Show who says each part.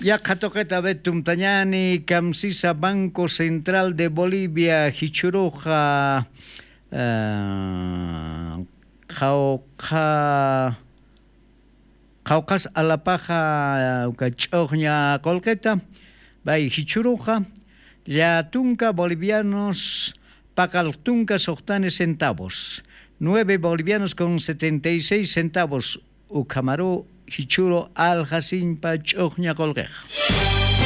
Speaker 1: Ya Jatoqueta Betum Tañani, Camsisa Banco Central de Bolivia, Hichuruja, Jaucas a la paja, Cachogna Colqueta, Bay Hichuruja, Ya Tunca Bolivianos, Pacaltunca Soctanes centavos, 9 bolivianos con 76 centavos, Ucamaru Hichuro Al Jacinpa Chogna Colqueja.